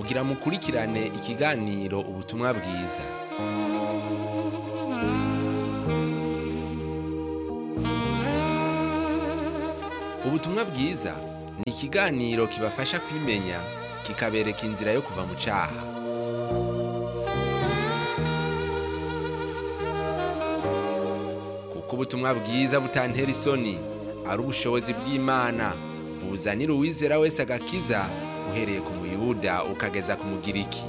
kugira mukurikirane ikiganiro ubutumwa bwiza. Ubutumwa bwiza ni ikiganiro kibafasha kwimenya, kikabereka inzira yo kuva mu cyaha. Kuko ubutumwa bwiza butantera isoni, ari ubushobozi bw'Imana, buzanira uwizera wese agakiza, uhereye ku Muyuda ukageza ku Mugiriki.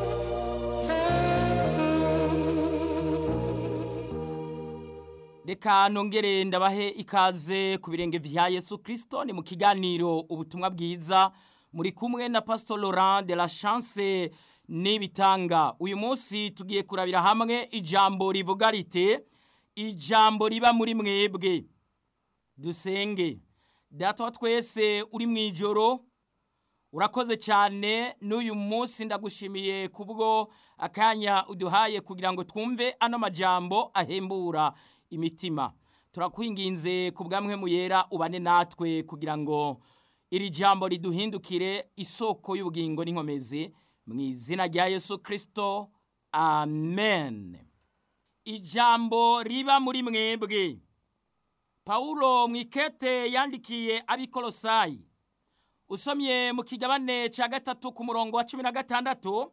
Reka nongere ndabahe ikaze ku birenge vya Yesu Kristo, ni mu kiganiro ubutumwa bwiza, muri kumwe na Pastor Laurent de la Chance Nibitanga. Uyu munsi tugiye kurabira hamwe ijambo rivuga rite, ijambo riba muri mwebwe. Dusenge. Data wa twese uri mwijoro, urakoze cyane, n'uyu munsi ndagushimiye kubwo akanya uduhaye kugira ngo twumve ano majambo ahembura imitima. Turakwinginze kubwamwe muyera ubane natwe kugira ngo iri jambo riduhindukire isoko y'ubugingo n'inkomezi, mu izina rya Yesu Kristo, amen. Ijambo riba muri mwebwe. Paulo mwikete yandikiye abikolosayi, usomye mu kigabane ca gatatu ku murongo wa 16,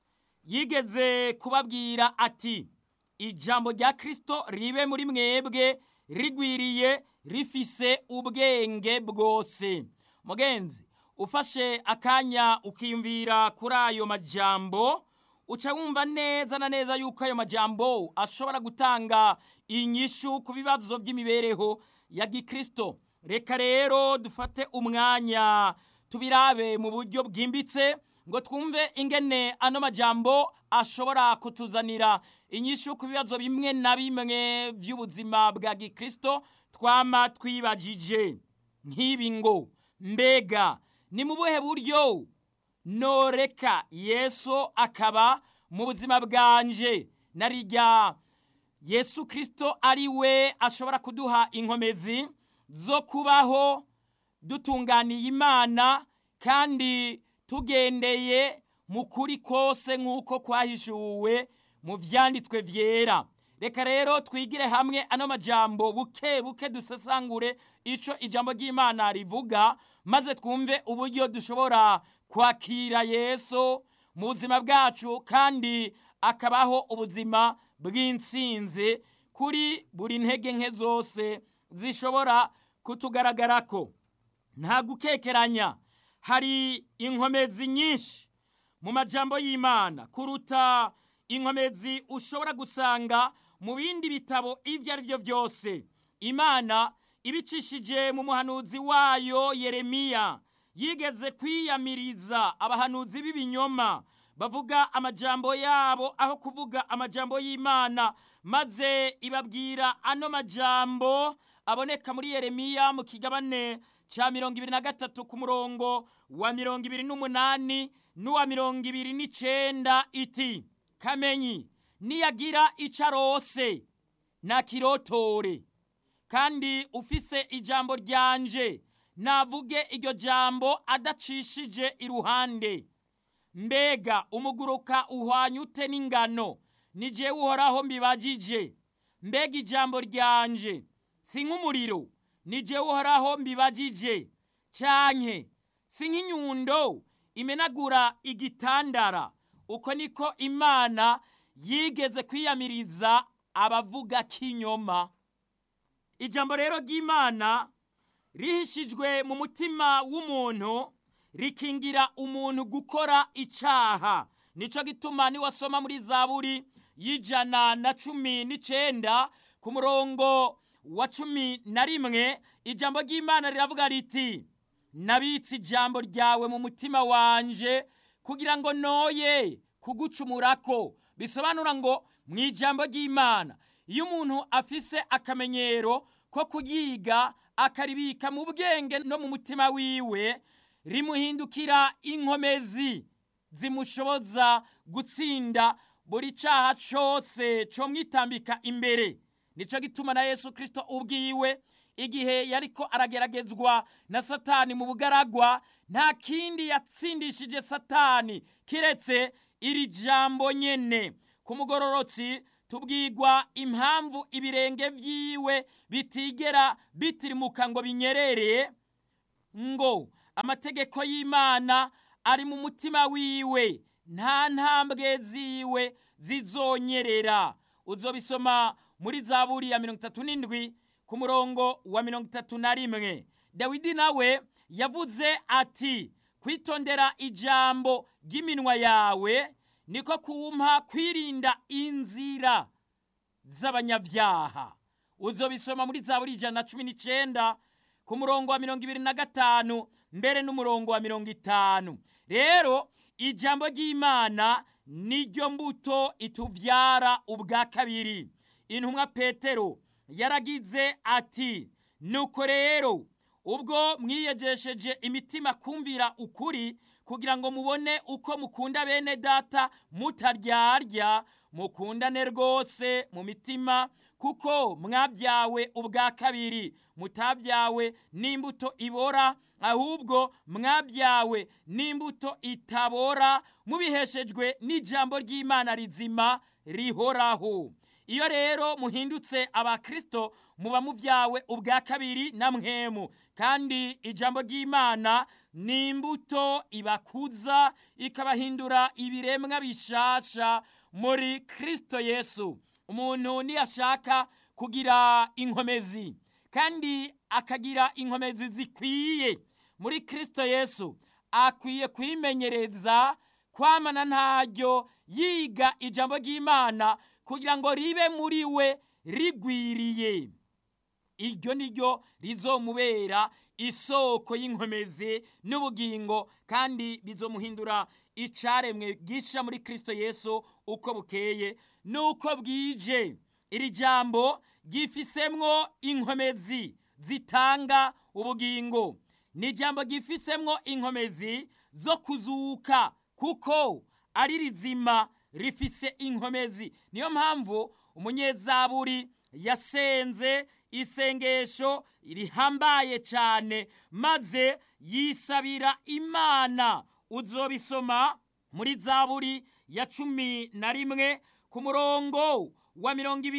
yigeze kubabwira ati, ijambo rya Kristo ribe muri mwebwe rigwiriye, rifise ubwenge bwose. Mugenzi, ufashe akanya ukiyumvira kuri ayo majambo, uca wumva neza na neza yuko ayo majambo ashobora gutanga inyishu ku bibazo by'imibereho ya Gikristo. Reka rero dufate umwanya tubirabe mu buryo bwimbitse, ngo twumve ingene ano majambo ashobora kutuzanira inyishu ku bibazo bimwe na bimwe by'ubuzima bwa Gikristo twama twibajije. Nk'ibi ngo, mbega ni mu buhe buryo noreka Yesu akaba mu buzima bwanje, narirya Yesu Kristo ari we ashobora kuduha inkomezi zo kubaho dutunganiye Imana kandi tugendeye mu kuri kose nk'uko kwahishuwe mu vyanditswe vyera. Reka rero twigire hamwe ano majambo buke buke, dusesangure ico ijambo ry'Imana rivuga, maze twumve uburyo dushobora kwakira Yesu mu buzima bwacu kandi akabaho ubuzima bw'intsinzi kuri buri ntege nke zose zishobora kutugaragarako. Nta gukekeranya, hari inkomezi nyinshi mu majambo y'Imana kuruta inkomezi ushobora gusanga mu bindi bitabo ivyo ari byo byose. Imana ibicishije mu muhanuzi wayo Yeremiya, yigeze kwiyamiriza abahanuzi b'ibinyoma bavuga amajambo yabo aho kuvuga amajambo y'Imana, maze ibabwira ano majambo aboneka muri Yeremiya mu kigabane ca 23 ku murongo wa 28 n'uwa 29, iti, kamenyi niyagira icarose nakirotore, kandi ufise ijambo ryanje navuge iryo jambo adacishije iruhande. Mbega umuguruka uhwanyute n'ingano, ni jewe Uhoraho mbibajije. Mbega ijambo ryanje si nk'umuriro, ni jewe Uhoraho mbibajije. Canke si nk'inyundo imenagura igitandara. Uko niko Imana yigeze kwiyamiriza abavuga kinyoma. Ijambo rero ry'Imana rihishijwe mu mutima w'umuntu, rikingira umuntu gukora icaha. Nico gituma ni wasoma muri Zaburi y'119 ku murongo wa 11, ijambo ry'Imana riravuga riti, nabitse ijambo ryawe mu mutima wanje kugira ngo noye kugucumurako. Bisobanura ngo mu ijambo ry'Imana, iyo umuntu afise akamenyero ko kuyiga akaribika mu bwenge no mu mutima wiwe, rimuhindukira inkomezi zimushoboza gutsinda buri cyaha cyose cyo mwitambika imbere. Nico gituma na Yesu Kristo ubwiwe igihe yariko arageragezwa na Satani mu bugaragwa, nta kindi yatsindishije Satani kiretse iri jambo nyene. Ku mugororotsi tubwirwa impamvu ibirenge vyiwe bitigera bitirimuka ngo binyerere, ngo amategeko y'Imana ari mu mutima wiwe, nta ntambwe ziwe zizonyerera. Uzobisoma muri Zaburi ya 37 ku murongo wa 31. Dawidi nawe yavuze ati, kwitondera ijambo ry'iminwa yawe niko kumpa kwirinda inzira z'abanyavyaha. Uzobisoma muri Zaburi 119 ku murongo wa 25 mbere n'umurongo wa 50. Rero ijambo ry'Imana niryo mbuto ituvyara ubwa kabiri. Intumwa Petero yaragize ati, nuko rero ubwo mwiyejesheje imitima kumvira ukuri, kugira ngo mubone uko mukunda bene data mutaryarya, mukundane rwose mu mitima, kuko mwabyawe ubwa kabiri, mutabyawe n'imbuto ibora, ahubwo mwabyawe n'imbuto itabora, mubiheshejwe n'ijambo ry'Imana rizima rihoraho. Iyo rero muhindutse abakristo, muba muvyawe ubwa kabiri na mpwemu, kandi ijambo ry'Imana ni imbuto ibakuza, ikabahindura ibiremwa bishasha muri Kristo Yesu. Umuntu niyashaka kugira inkomezi, kandi akagira inkomezi zikwiye muri Kristo Yesu, akwiye kwimenyereza kwamana ntaryo yiga ijambo ry'Imana, kugira ngo ribe muri we rigwiriye. Iryo niryo rizomubera isoko y'inkomezi n'ubugingo, kandi bizomuhindura icaremwe gisha muri Kristo Yesu uko bukeye nuko bwije. Iri jambo gifisemwo inkomezi zitanga ubugingo, ni jambo gifisemwo inkomezi zo kuzuka, kuko ari rizima, rifise inkomezi. Niyo mpamvu umunyezaburi yasenze isengesho rihambaye cyane, maze yisabira Imana. Uzobisoma muri Zaburi ya 11 ku murongo wa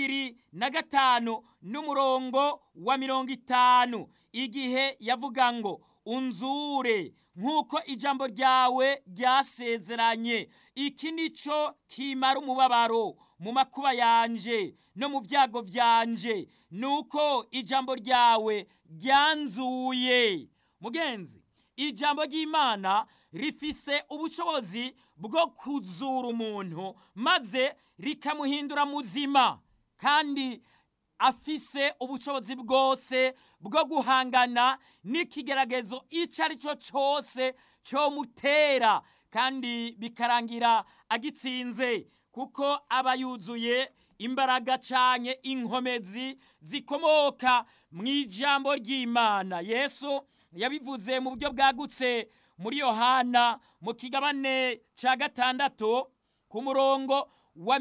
25 n'umurongo wa 50, igihe yavuga ngo, unzure nk'uko ijambo ryawe ryasezeranye. Iki nico kimara umubabaro mu makuba yanje no mu vyago vyanje, nuko ijambo ryawe ryanzuye. Mugenzi, ijambo ry'Imana rifise ubushobozi bwo kuzura umuntu, maze rikamuhindura muzima, kandi afise ubushobozi bwose bwo guhangana n'ikigeragezo ico ari cyo cyose cyo mutera, kandi bikarangira agitsinze, kuko aba yuzuye imbaraga canke inkomezi zikomoka mu ijambo ry'Imana. Yesu yabivuze mu buryo bwagutse muri Yohana mu kigabane ca 6 ku murongo wa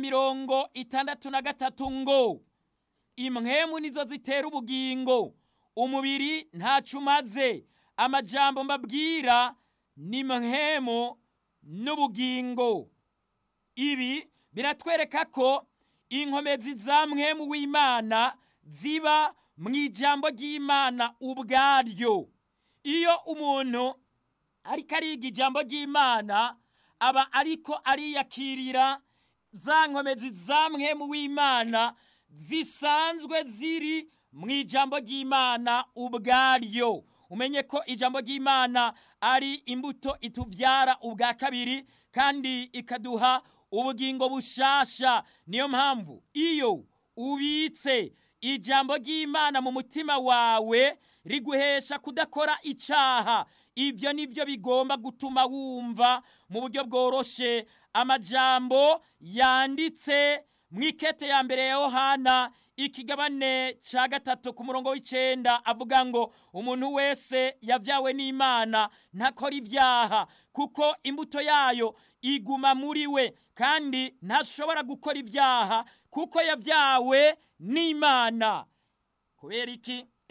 63 ngo, impwemu nizo zitera ubugingo, umubiri ntaco umaze. Amajambo mbabwira ni mpwemu n'ubugingo. Ibi biratwereka ko inkomezi za mpwemu w'Imana ziba mu ijambo ry'Imana ubwaryo. Iyo umuntu ariko ariga ijambo ry'Imana, aba ariko ariyakirira za nkomezi za mpwemu w'Imana zisanzwe ziri mu ijambo ry'Imana ubwaryo. Umenye ko ijambo ry'Imana ari imbuto ituvyara ubwa kabiri, kandi ikaduha ubugingo bushasha. Niyo mpamvu iyo ubitse ijambo ry'Imana mu mutima wawe, riguhesha kudakora icaha. Ibyo nivyo bigomba gutuma wumva mu buryo bworoshe amajambo yanditse mw'ikete ya mbere ya Yohana ikigabane ca 3 ku murongo w'9, avuga ngo, umuntu wese yavyawe n'Imana ntakora ivyaha, kuko imbuto yayo iguma muri we, kandi ntashobora gukora ivyaha kuko yavyawe n'Imana. Kubera iki?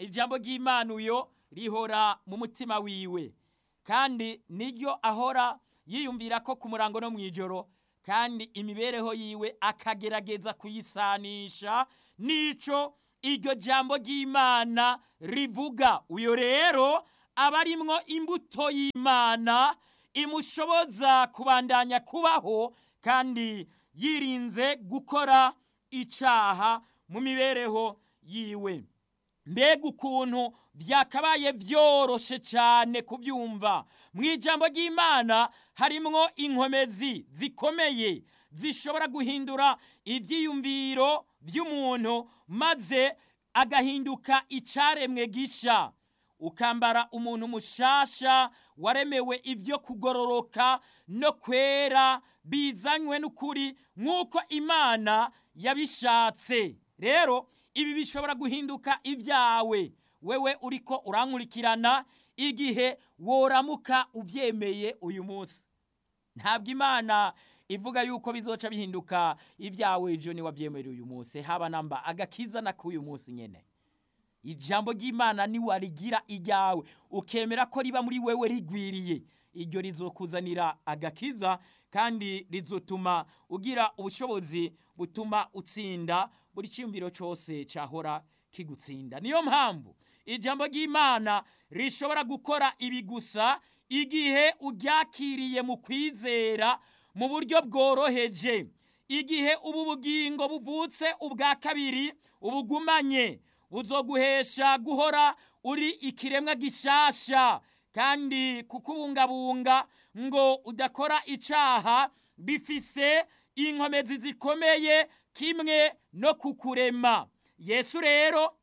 ijambo ry'Imana uyo rihora mu mutima wiwe, kandi niryo ahora yiyumvira ko ku murango no mw'ijoro, kandi imibereho yiwe akagerageza kuyisanisha n'ico iryo jambo ry'Imana rivuga. Uyo rero aba arimwo imbuto y'Imana imushoboza kubandanya kubaho kandi yirinze gukora icaha mu mibereho yiwe. Mbega ukuntu byakabaye vyoroshe cyane kubyumva! Mu ijambo ry'Imana harimwo inkomezi zikomeye zishobora guhindura ivyiyumviro vy'umuntu maze agahinduka icaremwe gisha, ukambara umuntu mushasha waremewe ivyo kugororoka no kwera bizanywe n'ukuri nk'uko Imana yabishatse. Rero ibi bishobora guhinduka ivyawe wewe uriko urankurikirana igihe woramuka uvyemeye uyu munsi. Ntabwo Imana ivuga yuko bizoca bihinduka ivyawe ejo ni wavyemeye uyu munsi, haba namba agakiza na k'uyu munsi nyene. Ijambo ry'Imana ni warigira iryawe ukemera ko riba muri wewe rigwiriye, iryo rizokuzanira agakiza kandi rizotuma ugira ubushobozi butuma utsinda buri cyumviro cyose cyahora kigutsinda. Niyo mpamvu ijambo ry'Imana rishobora gukora ibi gusa igihe uryakiriye mu kwizera mu buryo bworoheje, igihe ubu bugingo buvutse ubwa kabiri ubugumanye, buzoguhesha guhora uri ikiremwa gishasha, kandi kukubungabunga ngo udakora icaha bifise inkomezi zikomeye kimwe no kukurema. Yesu rero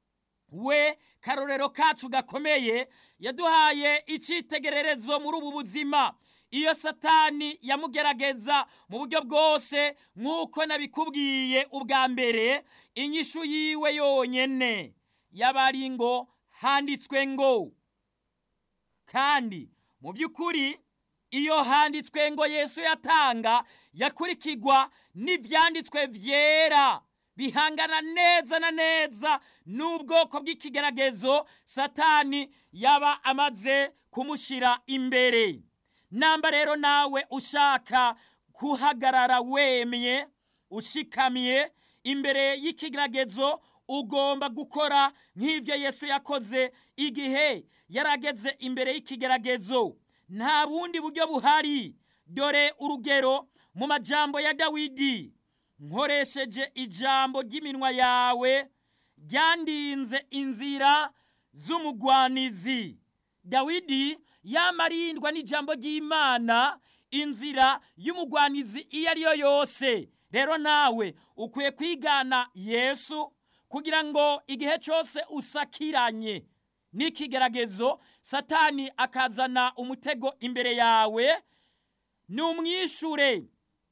we karorero kacu gakomeye yaduhaye icitegererezo muri ubu buzima. Iyo Satani yamugerageza mu buryo bwose nk'uko nabikubwiye ubwa mbere, inyishu yiwe yonyene yabari ngo handitswe ngo. Kandi mu by'ukuri iyo handitswe ngo Yesu yatanga yakurikirwa n'ivyanditswe vyera bihangana neza na neza n'ubwoko bw'ikigeragezo Satani yaba amaze kumushira imbere. Namba rero nawe ushaka kuhagarara wemye ushikamye imbere y'ikigeragezo, ugomba gukora nk'ivyo Yesu yakoze igihe yarageze imbere y'ikigeragezo. Nta bundi buryo buhari. Dore urugero mu majambo ya Dawidi: nkoresheje ijambo ry'iminwa yawe ryandinze inzira z'umugwanizi. Dawidi yamarindwa n'ijambo ry'Imana inzira y'umugwanizi iyo ari yo yose. Rero nawe ukwiye kwigana Yesu kugira ngo igihe cyose usakiranye n'ikigeragezo Satani akazana umutego imbere yawe, numwishure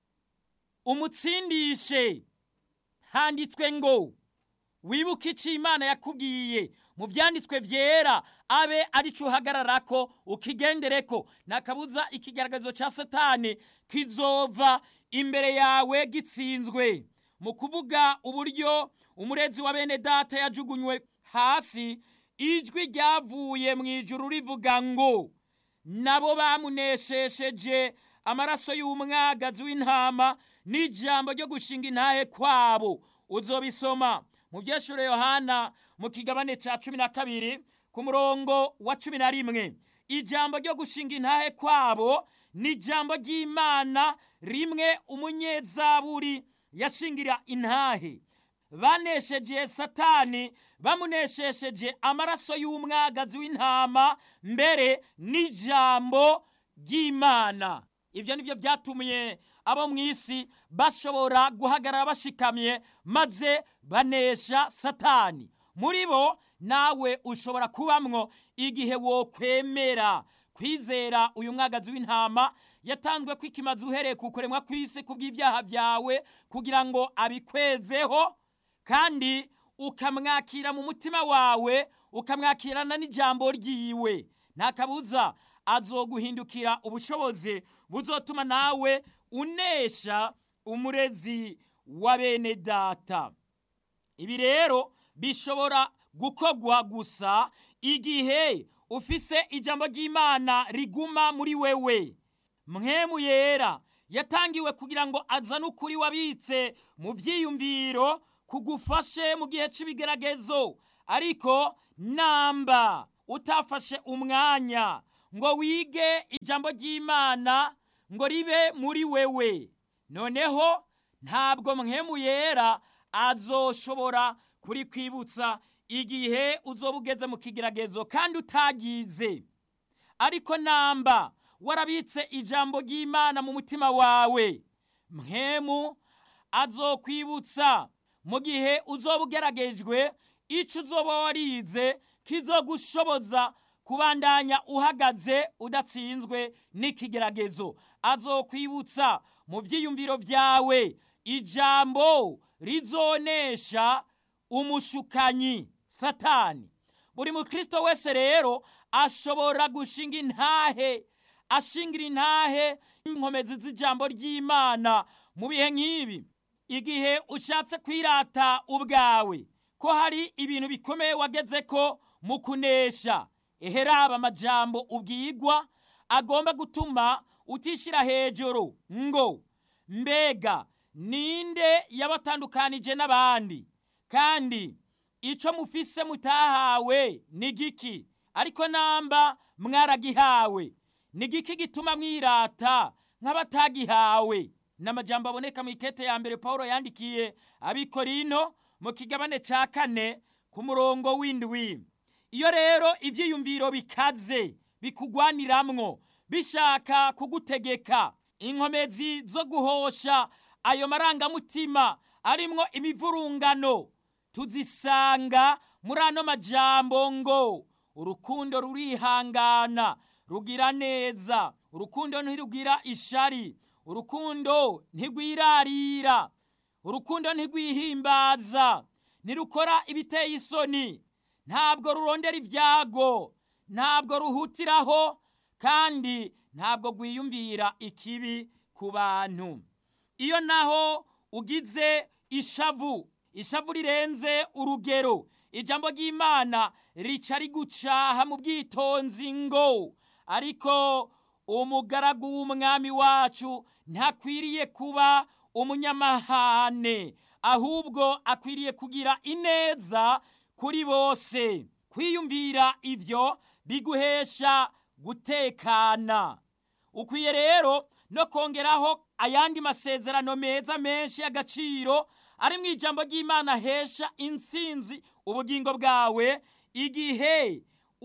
umutsindishe. Handitswe ngo wibuke icyo Imana yakubwiye mu vyanditswe vyera, abe ari cyo uhagararako ukigendereko. Nakabuza ikigeragezo ca Satani kizova imbere yawe gitsinzwe. Mu kuvuga uburyo umurezi wa bene data yajugunywe hasi, ijwi ryavuye mu ijuru rivuga ngo nabo bamuneshesheje amaraso y'umwagazi w'intama n'ijambo ryo gushinga intahe kwabo. Uzobisoma mu byeshure Yohana mu kigabane ca 12 ku murongo wa 11. Ijambo ryo gushinga intahe kwabo ni ijambo ry'Imana rimwe umunyezaburi yashingira intahe. Banesheje Satani bamuneshesheje amaraso y'umwagazi w'intama mbere n'ijambo ry'Imana. Ibyo nivyo byatumye abo mw'isi bashobora guhagarara bashikamye maze banesha Satani. Muri bo nawe ushobora kubamwo igihe wo kwemera kwizera uyu mwagazi w'intama yatanzwe kwikimaza uhereye ku kuremwa kw'isi kubw'ivyaha vyawe kugira ngo abikwezeho, kandi ukamwakira mu mutima wawe, ukamwakirana n'ijambo ryiwe. Nta kabuza azoguhindukira ubushobozi buzotuma nawe unesha umurezi wa bene data. Ibi rero bishobora gukogwa gusa igihe ufise ijambo ry'Imana riguma muri wewe. Mpwemu Yera yatangiwe kugira ngo azane ukuri wabitse mu vyiyumviro kugufashe mu gihe c'ibigeragezo. Ariko namba utafashe umwanya ngo wige ijambo ry'Imana ngo ribe muri wewe, noneho ntabwo Mpwemu Yera azoshobora kuri kwibutsa igihe uzoba ugeze mu kigeragezo kandi utagize. Ariko namba warabitse ijambo ry'Imana mu mutima wawe, Mpwemu azokwibutsa mu gihe uzoba ugeragejwe ico uzoba warize kizogushoboza kubandanya uhagaze udatsinzwe n'ikigeragezo. Azokwibutsa mu vyiyumviro vyawe ijambo rizonesha umushukanyi Satani. Buri mukristo wese rero ashobora gushinga intahe, ashingira intahe inkomezi z'ijambo ry'Imana mu bihe nk'ibi. Igihe ushatse kwirata ubwawe ko hari ibintu bikomeye wagezeko mu kunesha, eheraba amajambo ubwigwa agomba gutuma utishira hejuru ngo mbega ninde yabatandukanije n'abandi, kandi ico mufise mutahawe ni giki, ariko namba mwaragihawe ni giki gituma mwirata nk'abatagihawe. N'amajambo aboneka mu ikete ya mbere Paulo yandikiye Abikorinto mu kigabane ca 4 ku murongo w'7. Iyo rero ivyiyumviro bikaze bikugwaniramwo bishaka kugutegeka, inkomezi zo guhosha ayo marangamutima arimwo imivurungano tuzisanga muri ano majambo ngo urukundo rurihangana, rugira neza, urukundo ntirugira ishari, urukundo ntigwirarira, urukundo ntigwihimbaza, ntirukora ibiteye isoni, ntabwo rurondera ibyago, ntabwo ruhutiraho, kandi ntabwo gwiyumvira ikibi ku bantu. Iyo naho ugize ishavu rirenze urugero, ijambo ry'Imana rica rigucaha mu bwitonzi ngo ariko umugaragu w'umwami wacu ntakwiriye kuba umunyamahane, ahubwo akwiriye kugira ineza kuri bose. Kwiyumvira ivyo biguhesha gutekana. Ukwiye rero no kongeraho ayandi masezerano meza menshi y'agaciro ari mu ijambo ry'Imana hesha intsinzi ubugingo bwawe igihe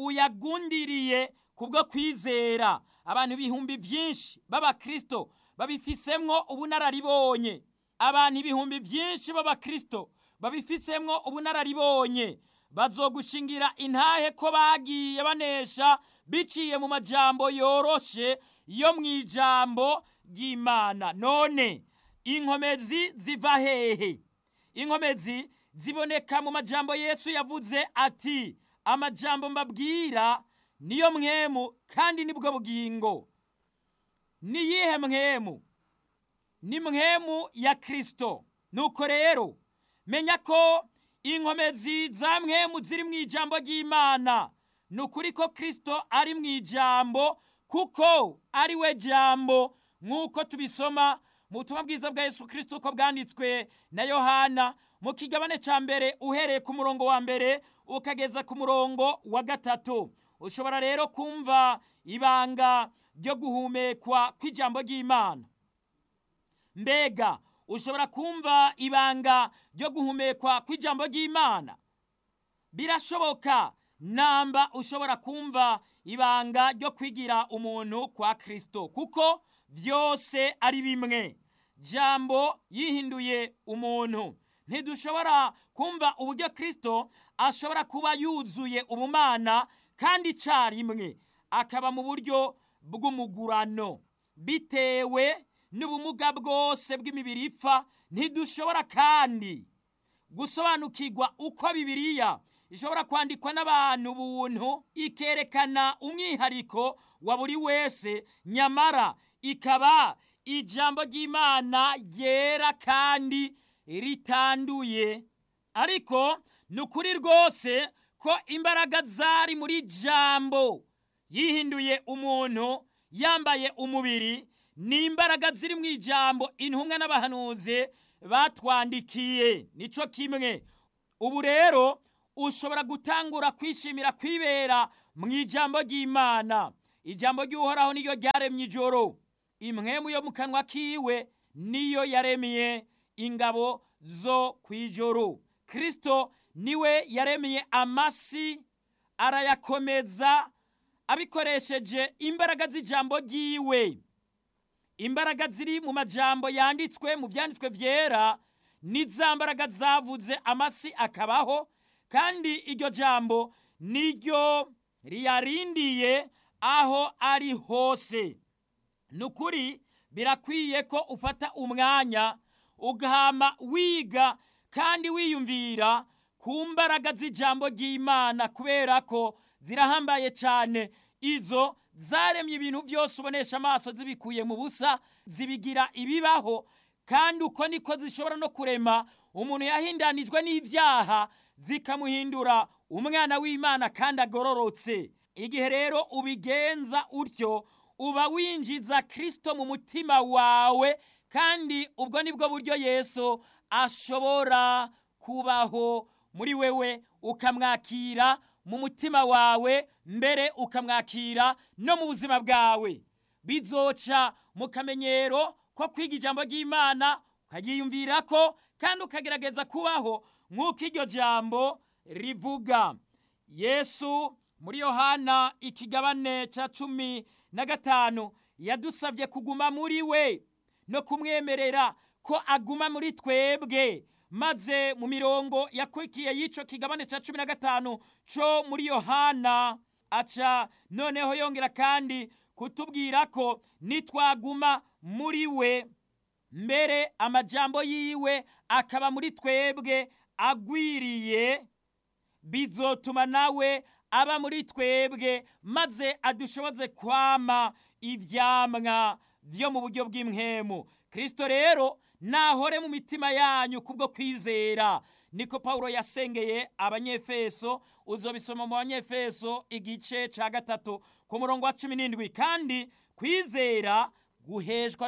uyagundiriye kubwo kwizera. Abantu ibihumbi vyinshi b'abakristo babifisemwo ubunararibonye, abantu ibihumbi vyinshi b'abakristo babifisemwo ubunararibonye bazogushingira intahe ko bagiye banesha biciye mu majambo yoroshe yo mwijambo ry'Imana. None inkomezi ziva hehe? Inkomezi ziboneka mu majambo Yesu yavuze ati amajambo mbabwira niyo mpwemu kandi nibwo bugingo. Niyihe mpwemu? Ni mpwemu ya Kristo. Nuko rero menya ko inkomezi za mpwemu ziri mu ijambo ry'Imana. Nukuri ko Kristo ari mu ijambo kuko ari we jambo, nk'uko tubisoma mu butumwa bwiza bwa Yesu Kristo uko bwanditswe na Yohana mu kigabane ca mbere uhereye ku murongo wa mbere ukageza ku murongo wa 3. Ushobora rero kumva ibanga ryo guhumekwa kw'ijambo ry'Imana. Mbega ushobora kumva ibanga ryo guhumekwa kw'ijambo ry'Imana? Birashoboka namba ushobora kumva ibanga ryo kwigira umuntu kwa Kristo, kuko vyose ari bimwe. Jambo yihinduye umuntu. Ntidushobora kumva uburyo Kristo ashobora kuba yuzuye ubumana kandi carimwe akaba mu buryo bw'umugurano bitewe n'ubumuga bwose bw'imibiri ipfa. Ntidushobora kandi gusobanukirwa uko Bibiliya ishobora kwandikwa n'abantu buntu ikerekana umwihariko wa buri wese, nyamara ikaba ijambo ry'Imana ryera kandi ritanduye. Ariko ni ukuri rwose ko imbaraga zari muri jambo yihinduye umuntu yambaye umubiri, ni imbaraga ziri mu ijambo intumwa n'abahanuzi batwandikiye. nico kimwe ubu rero ushobora gutangura kwishimira kwibera mu ijambo ry'Imana. Ijambo ry'Uhoraho niyo ryaremye ijoro, impwemu yo mu kanwa kiwe niyo yaremye ingabo zo kwijoro. Kristo niwe yaremye amasi arayakomeza abikoresheje imbaraga z'ijambo ryiwe. Imbaraga ziri mu majambo yanditswe mu vyanditswe vyera ni za mbaraga zavuze amasi akabaho, kandi iryo jambo niryo riyarindiye aho ari hose. Nukuri birakwiye ko ufata umwanya ugahama wiga kandi wiyumvira ku mbaraga z'ijambo ry'Imana, kubera ko zirahambaye cyane. Izo zaremye ibintu byose ubonesha amaso zibikuye mu busa, zibigira ibibaho, kandi uko niko zishobora no kurema umuntu yahindanijwe n'ivyaha zikamuhindura umwana w'Imana kandi agororotse. Igihe rero ubigenza utyo uba winjiza Kristo mu mutima wawe, kandi ubwo nibwo buryo Yesu ashobora kubaho muri wewe, ukamwakira mu mutima wawe, mbere ukamwakira no mu buzima bwawe. Bizoca mu kamenyero ko kwiga ijambo ry'Imana, ukagiyumvirako kandi ukagerageza kubaho nk'uko iryo jambo rivuga. Yesu muri Yohana ikigabane ca 15 yadusavye kuguma muri we no kumwemerera ko aguma muri twebwe. Maze mu mirongo yakurikiye y'ico kigabane ca 15 co muri Yohana aca noneho yongera kandi kutubwira ko nitwaguma muri we, mbere amajambo yiwe akaba muri twebwe agwiriye, bizotuma nawe aba muri twebwe, maze adushoboze kwama ivyamwa vyo mu buryo bw'impwemu. Kristo rero nahore mu mitima yanyu kubwo kwizera, niko Paulo yasengeye Abanyefeso. Uzobisoma mu Banyefeso igice ca 3 ku murongo wa 17. Kandi kwizera guheshwa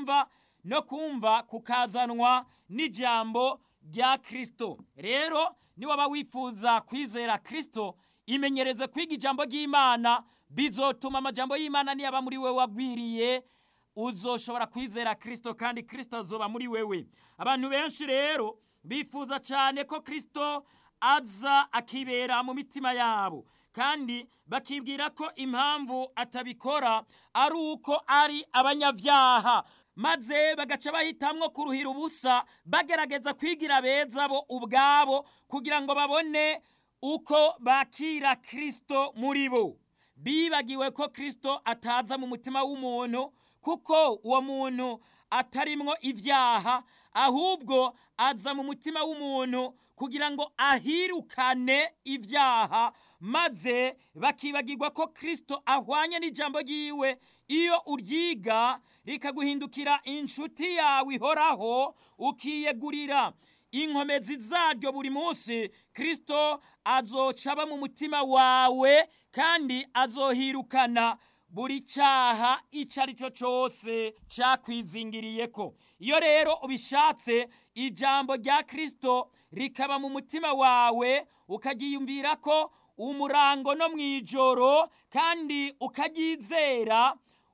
no kumva kukazanwa n'ijambo rya Kristo. Rero niwaba wifuza kwizera Kristo, imenyereze kwiga ijambo ry'Imana, bizotuma amajambo y'Imana niyaba muri wewe wagwiriye, uzoshobora kwizera Kristo kandi Kristo azoba muri wewe. Abantu benshi rero bifuza cyane ko Kristo aza akibera mu mitima yabo, kandi bakibwira ko impamvu atabikora ari uko ari abanyavyaha, maze bagaca bahitamwo kuruhira ubusa bagerageza kwigira beza bo ubwabo kugira ngo babone uko bakira Kristo muri bo. Bibagiwe ko Kristo ataza mu mutima w'umuntu kuko uwo muntu atarimwo ivyaha, ahubwo aza mu mutima w'umuntu kugira ngo ahirukane ivyaha, maze bakibagirwa ko Kristo ahwanye n'ijambo ryiwe. Iyo uryiga rikaguhindukira inshuti yawe ihoraho, ukiyegurira inkomezi zaryo buri munsi, Kristo azoca aba mu mutima wawe kandi azohirukana buri cyaha icyo ari cyo cyose cyakwizingiriyeko. Iyo rero ubishatse ijambo rya Kristo rikaba mu mutima wawe, ukagiyumvira ko umurango no mwijoro, kandi ukaryizera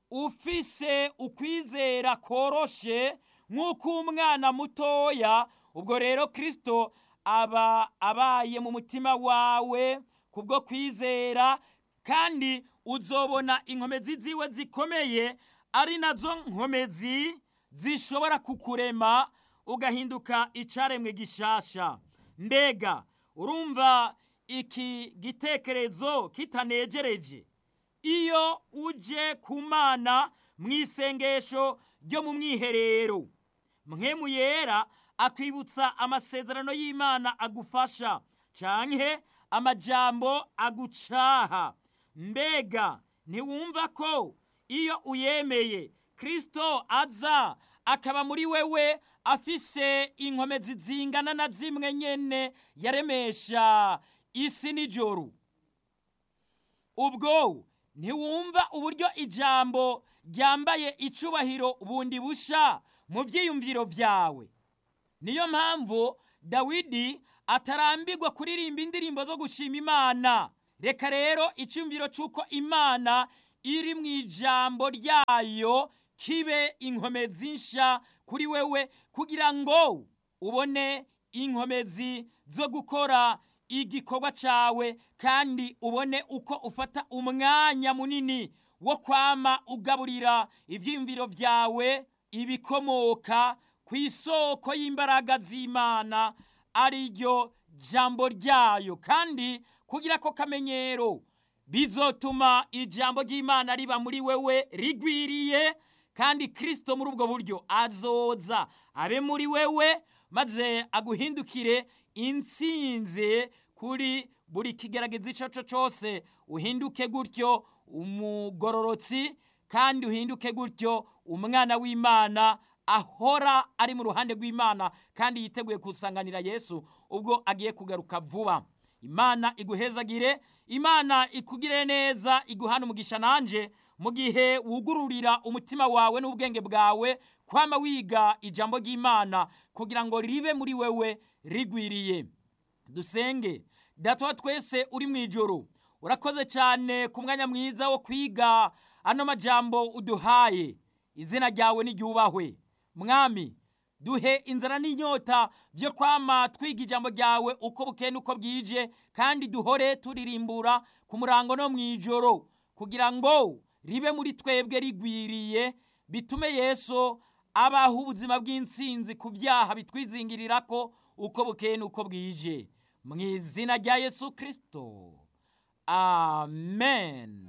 ufise ukwizera koroshe nk'uko umwana mutoya, ubwo rero Kristo aba abaye mu mutima wawe kubwo kwizera, kandi uzobona inkomezi ziwe zikomeye, ari nazo nkomezi zishobora kukurema ugahinduka icaremwe gishasha. Mbega urumva iki gitekerezo kitanejereje? Iyo uje kumana mwisengesho ryo mu mwiherero, Mpwemu Yera akwibutsa amasezerano y'Imana agufasha canke amajambo agucaha. Mbega ntiwumva ko iyo uyemeye Kristo aza akaba muri wewe afise inkomezi zingana na zimwe nyene yaremesha isi n'ijoro, ubwo ntiwumva uburyo ijambo ryambaye icubahiro bundi busha mu vyiyumviro vyawe. Niyo mpamvu Dawidi atarambirwa kuririmba indirimbo zo gushima Imana. Reka rero iciyumviro c'uko Imana iri mu ijambo ryayo kibe inkomezi nsha kuri wewe, kugira ngo ubone inkomezi zo gukora igikorwa cawe, kandi ubone uko ufata umwanya munini wo kwama ugaburira ivyiyumviro vyawe ibikomoka ku isoko y'imbaraga z'Imana, ari ryo jambo ryayo. Kandi kugira ko kamenyero bizotuma ijambo ry'Imana riba muri wewe rigwiriye, kandi Kristo muri ubwo buryo azoza abe muri wewe, maze aguhindukire intsinzi kuri buri kigerageza ico cose. Uhinduke gutyo umugororotsi, kandi uhinduke gutyo umwana w'Imana ahora ari mu ruhande rw'Imana, kandi yiteguye kusanganira Yesu ubwo agiye kugaruka vuba. Imana iguhezagire, Imana ikugire neza, iguhana umugisha nanje mu gihe wugururira umutima wawe n'ubwenge bwawe kwama wiga ijambo ry'Imana, kugira ngo ribe muri wewe rigwiriye. Dusenge. Data wa twese uri mu ijoro, urakoze cyane ku mwanya mwiza wo kwiga ano majambo uduhaye. Izina ryawe niryubahwe. Mwami, duhe inzara n'inyota byo kwama twiga ijambo ryawe uko bukeye nuko bwije, kandi duhore turirimbura ku murango no mwijoro, kugira ngo ribe muri twebwe rigwiriye, bitume Yesu abaho ubuzima bw'intsinzi ku byaha bitwizingirirako uko bukeye nuko bwije. Mu izina rya Yesu Kristo, amen.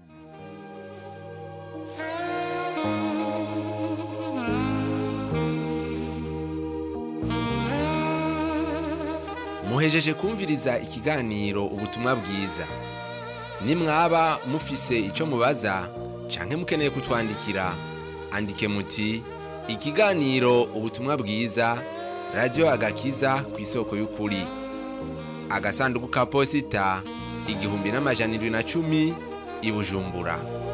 Muhejeje kumviriza ikiganiro ubutumwa bwiza. Nimwaba mufise ico mubaza canke mukeneye kutwandikira, andike muti ikiganiro ubutumwa bwiza, Radio Agakiza ku isoko y'ukuri. Agasanduku ka posita 1710 i Bujumbura.